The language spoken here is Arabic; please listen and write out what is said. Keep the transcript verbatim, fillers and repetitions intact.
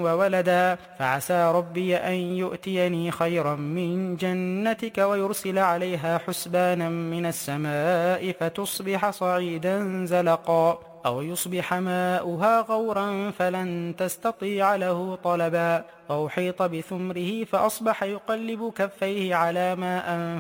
وولدا فعسى ربي أن يؤتيني خيرا من جنتك ويرسل عليها حسبانا من السماء فتصبح صعيدا زلقا أو يصبح ماؤها غورا فلن تستطيع له طلبا فأحيط بثمره فأصبح يقلب كفيه على ما أنفق